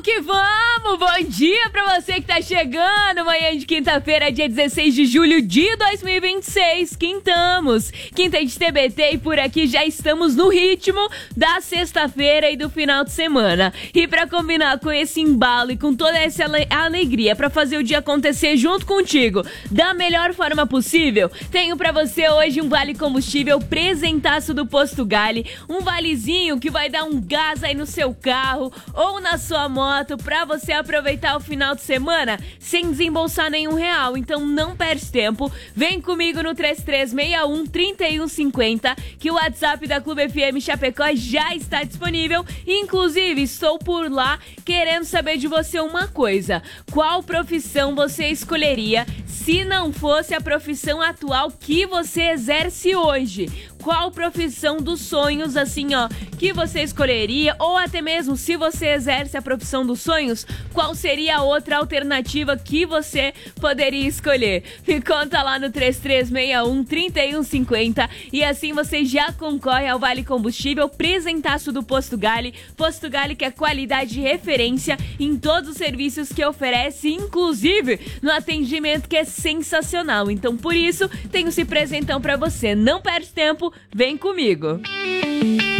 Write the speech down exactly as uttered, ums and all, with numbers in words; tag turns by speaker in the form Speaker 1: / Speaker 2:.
Speaker 1: Vamos que vamos! Bom dia pra você que tá chegando! Manhã de quinta-feira, dia dezesseis de julho de dois mil e vinte e seis. Quintamos! Quinta de T B T e por aqui já estamos no ritmo da sexta-feira e do final de semana. E pra combinar com esse embalo e com toda essa ale- alegria pra fazer o dia acontecer junto contigo da melhor forma possível, tenho pra você hoje um vale combustível presentaço do Posto Gali. Um valezinho que vai dar um gás aí no seu carro ou na sua moto pra você aproveitar o final de semana sem desembolsar nenhum real. Então não perde tempo, vem comigo no três três seis um, três um cinco zero, que o WhatsApp da Clube F M Chapecó já está disponível. Inclusive, estou por lá querendo saber de você uma coisa: qual profissão você escolheria se não fosse a profissão atual que você exerce hoje? Qual profissão dos sonhos, assim, ó, que você escolheria? Ou até mesmo, se você exerce a profissão dos sonhos, qual seria a outra alternativa que você poderia escolher? Me conta lá no três três seis um, três um cinco zero e assim você já concorre ao Vale Combustível presentaço do Posto Gali. Posto Gali, que é qualidade de referência em todos os serviços que oferece, inclusive no atendimento, que é sensacional. Então, por isso, tenho esse presentão pra você. Não perde tempo, vem comigo!